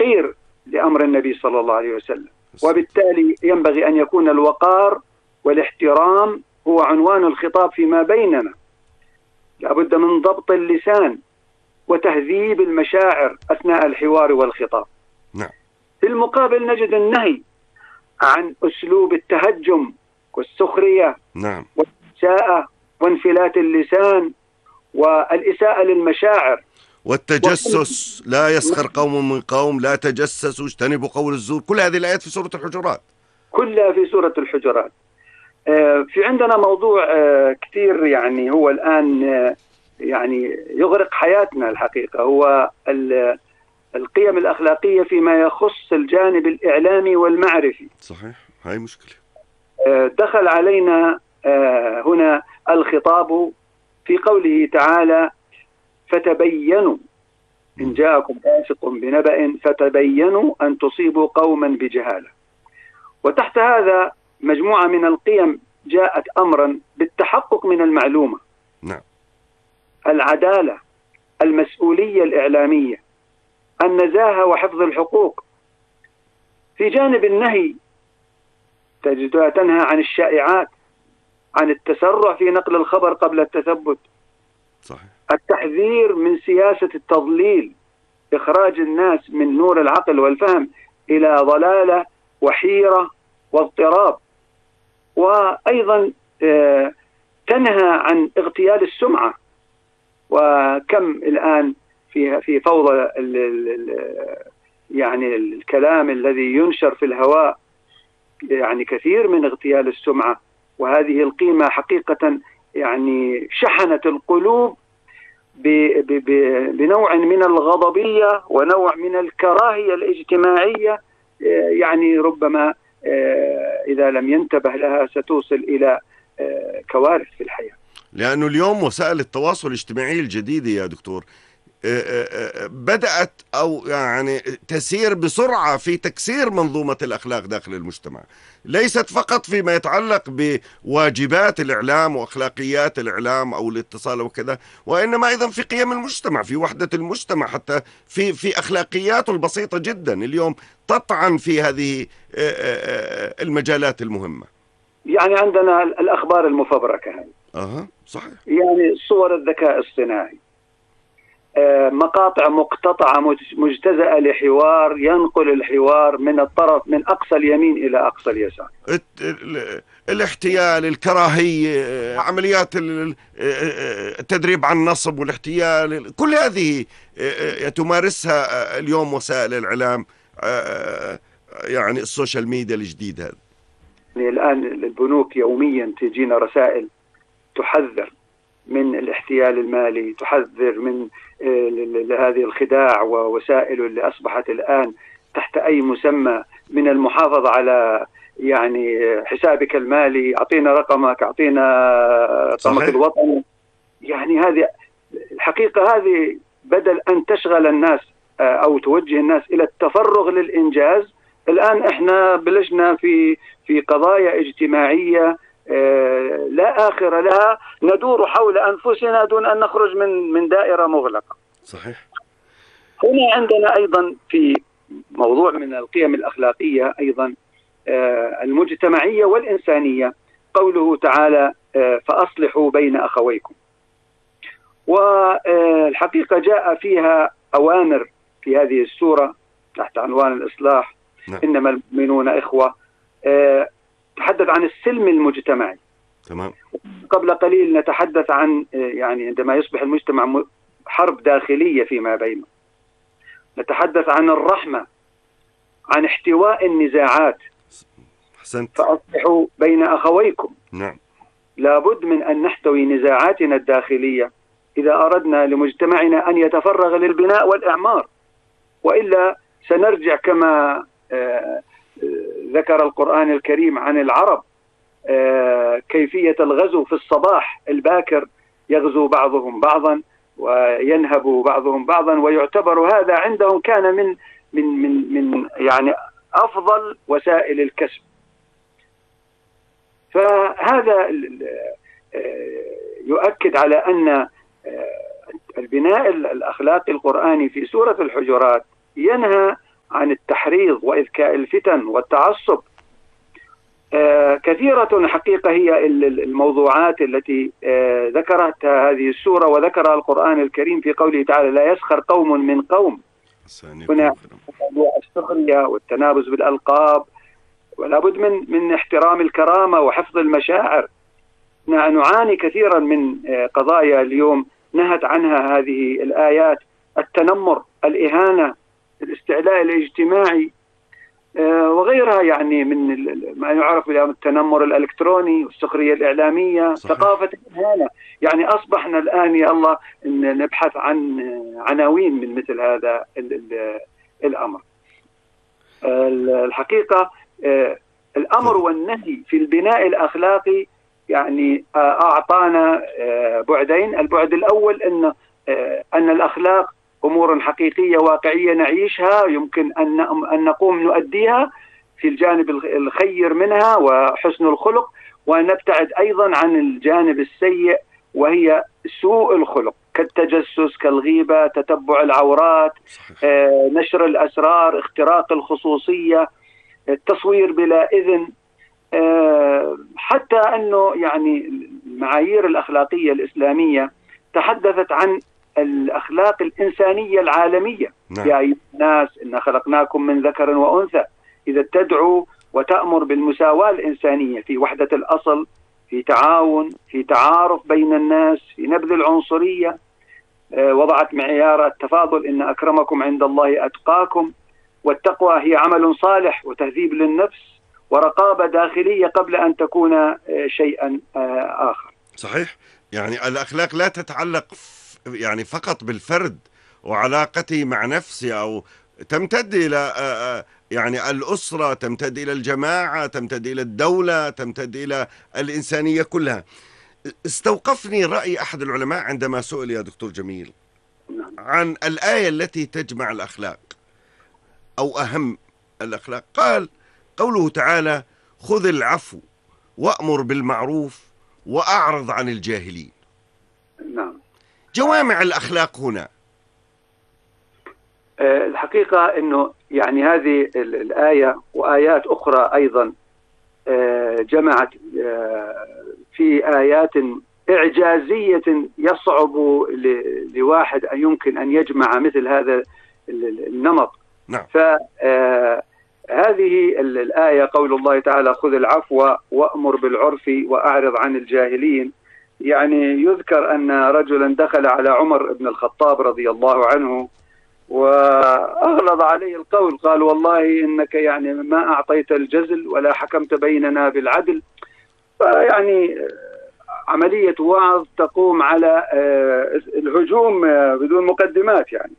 توقير لأمر النبي صلى الله عليه وسلم، وبالتالي ينبغي أن يكون الوقار والاحترام هو عنوان الخطاب فيما بيننا. لابد من ضبط اللسان وتهذيب المشاعر أثناء الحوار والخطاب. نعم. في المقابل نجد النهي عن أسلوب التهجم والسخرية، نعم، والإساءة وانفلات اللسان والإساءة للمشاعر والتجسس. لا يسخر قوم من قوم، لا تجسسوا، اجتنبوا قول الزور. كل هذه الآيات في سورة الحجرات، كلها في سورة الحجرات. في عندنا موضوع كثير يعني هو الآن يعني يغرق حياتنا الحقيقة، هو القيم الأخلاقية فيما يخص الجانب الإعلامي والمعرفي. صحيح، هاي مشكلة. دخل علينا هنا الخطاب في قوله تعالى: فتبينوا إن جاءكم فاسق بنبأ فتبينوا أن تصيبوا قوما بجهالة. وتحت هذا مجموعة من القيم جاءت أمرا بالتحقق من المعلومة. نعم. العدالة، المسؤولية الإعلامية، النزاهة وحفظ الحقوق. في جانب النهي تجدها تنهى عن الشائعات، عن التسرع في نقل الخبر قبل التثبت. صحيح. التحذير من سياسة التضليل، إخراج الناس من نور العقل والفهم إلى ضلالة وحيرة واضطراب. وأيضا تنهى عن اغتيال السمعة. وكم الآن في فوضى يعني الكلام الذي ينشر في الهواء، يعني كثير من اغتيال السمعة. وهذه القيمة حقيقة يعني شحنت القلوب بنوع من الغضبية ونوع من الكراهية الاجتماعية، يعني ربما إذا لم ينتبه لها ستوصل إلى كوارث في الحياة. لأنه اليوم وسائل التواصل الاجتماعي الجديدة يا دكتور بدأت أو يعني تسير بسرعة في تكسير منظومة الأخلاق داخل المجتمع، ليست فقط فيما يتعلق بواجبات الإعلام وأخلاقيات الإعلام أو الاتصال وكذا، وإنما أيضا في قيم المجتمع، في وحدة المجتمع، حتى في أخلاقياته البسيطة جدا اليوم تطعن في هذه المجالات المهمة. يعني عندنا الأخبار المفبركة هذه. صحيح. يعني صور الذكاء الصناعي، مقاطع مقتطعة مجتزأة لحوار ينقل الحوار من الطرف من أقصى اليمين إلى أقصى اليسار. الاحتيال، الكراهية، عمليات التدريب على النصب والاحتيال، كل هذه تمارسها اليوم وسائل الإعلام، يعني السوشيال ميديا الجديد هذا. يعني الآن البنوك يوميا تجينا رسائل تحذر من الاحتيال المالي، تحذر من هذه الخداع ووسائل اللي أصبحت الآن تحت أي مسمى من المحافظة على يعني حسابك المالي، أعطينا رقمك، أعطينا رقمك الوطني. يعني هذه الحقيقة، هذه بدل أن تشغل الناس أو توجه الناس إلى التفرغ للإنجاز، الآن إحنا بلشنا في قضايا اجتماعية لا آخر لها، ندور حول أنفسنا دون أن نخرج من دائرة مغلقة. صحيح. هنا عندنا أيضا في موضوع من القيم الأخلاقية أيضا المجتمعية والإنسانية، قوله تعالى: فأصلحوا بين أخويكم. والحقيقة جاء فيها أوامر في هذه السورة تحت عنوان الإصلاح. نعم. إنما المؤمنون إخوة. تحدث عن السلم المجتمعي. تمام. قبل قليل نتحدث عن يعني عندما يصبح المجتمع حرب داخلية فيما بينه. نتحدث عن الرحمة، عن احتواء النزاعات. أحسنت. فأصلحوا بين أخويكم. نعم. لابد من أن نحتوي نزاعاتنا الداخلية إذا أردنا لمجتمعنا أن يتفرغ للبناء والإعمار، وإلا سنرجع كما ذكر القرآن الكريم عن العرب كيفية الغزو في الصباح الباكر، يغزو بعضهم بعضا وينهب بعضهم بعضا، ويعتبر هذا عندهم كان من يعني أفضل وسائل الكسب. فهذا يؤكد على أن البناء الأخلاقي القرآني في سورة الحجرات ينهى عن التحريض وإذكاء الفتن والتعصب. كثيرة حقيقة هي الموضوعات التي ذكرتها هذه السورة وذكرها القرآن الكريم في قوله تعالى: لا يسخر قوم من قوم. هنا السخرية والتنابز بالألقاب، ولا بد من احترام الكرامة وحفظ المشاعر. نعاني كثيرا من قضايا اليوم نهت عنها هذه الآيات: التنمر، الإهانة، الاستعلاء الاجتماعي، وغيرها يعني من ما يعرف باليوم التنمر الإلكتروني والسخرية الإعلامية. صحيح. ثقافة الإهانة. يعني أصبحنا الآن يا الله إن نبحث عن عناوين من مثل هذا الأمر. الحقيقة الأمر والنهي في البناء الأخلاقي يعني أعطانا بعدين. البعد الأول أن الأخلاق أمور حقيقية واقعية نعيشها، يمكن أن نقوم نؤديها في الجانب الخير منها وحسن الخلق، ونبتعد أيضا عن الجانب السيء وهي سوء الخلق كالتجسس، كالغيبة، تتبع العورات، نشر الأسرار، اختراق الخصوصية، التصوير بلا إذن. حتى أنه يعني المعايير الأخلاقية الإسلامية تحدثت عن الأخلاق الإنسانية العالمية. نعم. يا أيها الناس إنا خلقناكم من ذكر وأنثى، إذا تدعو وتأمر بالمساواة الإنسانية في وحدة الأصل، في تعاون، في تعارف بين الناس، في نبذ العنصرية. وضعت معيار التفاضل: إن أكرمكم عند الله أتقاكم. والتقوى هي عمل صالح وتهذيب للنفس ورقابة داخلية قبل أن تكون شيئا آخر. صحيح. يعني الأخلاق لا تتعلق يعني فقط بالفرد وعلاقته مع نفسه، أو تمتد إلى يعني الأسرة، تمتد إلى الجماعة، تمتد إلى الدولة، تمتد إلى الإنسانية كلها. استوقفني رأي أحد العلماء عندما سئل يا دكتور جميل عن الآية التي تجمع الأخلاق أو أهم الأخلاق. قال: قوله تعالى: خذ العفو وأمر بالمعروف وأعرض عن الجاهلين. نعم. جوامع الأخلاق هنا. الحقيقة أنه يعني هذه الآية وآيات أخرى أيضا جمعت في آيات إعجازية يصعب لواحد أن يمكن أن يجمع مثل هذا النمط. نعم. فهذه الآية قول الله تعالى: خذ العفو وأمر بالعرف وأعرض عن الجاهلين. يعني يذكر أن رجلا دخل على عمر بن الخطاب رضي الله عنه وأغلظ عليه القول، قال: والله إنك يعني ما أعطيت الجزل ولا حكمت بيننا بالعدل. فيعني عملية وعظ تقوم على الهجوم بدون مقدمات يعني.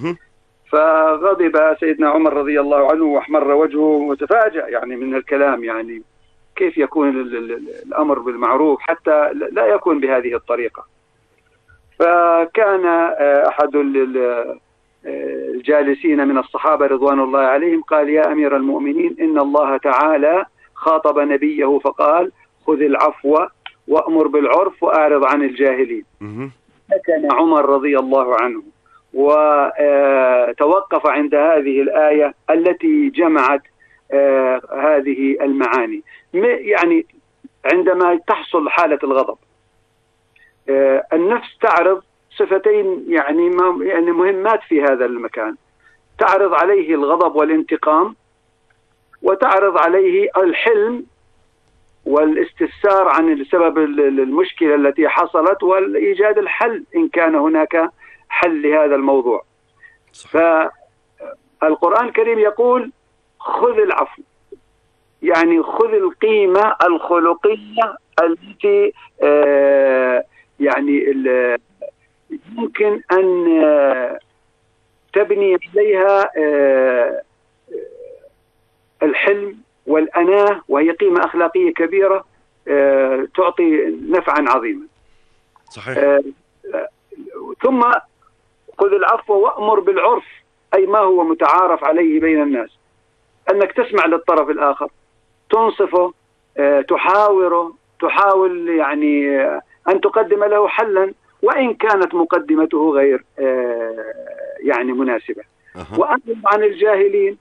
فغضب سيدنا عمر رضي الله عنه واحمر وجهه وتفاجأ يعني من الكلام، يعني كيف يكون الأمر بالمعروف حتى لا يكون بهذه الطريقة. فكان أحد الجالسين من الصحابة رضوان الله عليهم قال: يا أمير المؤمنين، إن الله تعالى خاطب نبيه فقال: خذ العفو وأمر بالعرف وأعرض عن الجاهلين. فكان عمر رضي الله عنه وتوقف عند هذه الآية التي جمعت هذه المعاني. يعني عندما تحصل حالة الغضب، النفس تعرض صفتين يعني مهمات في هذا المكان: تعرض عليه الغضب والانتقام، وتعرض عليه الحلم والاستفسار عن سبب المشكلة التي حصلت والإيجاد الحل إن كان هناك حل لهذا الموضوع. فالقرآن الكريم يقول: خذ العفو، يعني خذ القيمة الخلقية التي يعني يمكن أن تبني عليها الحلم والأناة، وهي قيمة أخلاقية كبيرة تعطي نفعا عظيما. صحيح. ثم خذ العفو وأمر بالعرف، أي ما هو متعارف عليه بين الناس، أنك تسمع للطرف الآخر، تنصفه، تحاوره، تحاول يعني أن تقدم له حلا وإن كانت مقدمته غير يعني مناسبة. وأعرض عن الجاهلين،